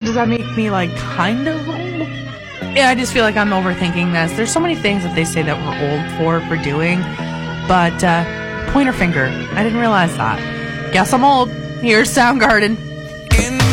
does that make me like kind of old? Yeah, I just feel like I'm overthinking this. There's so many things that they say that we're old for doing, but pointer finger, I didn't realize that. Guess I'm old. Here's Soundgarden.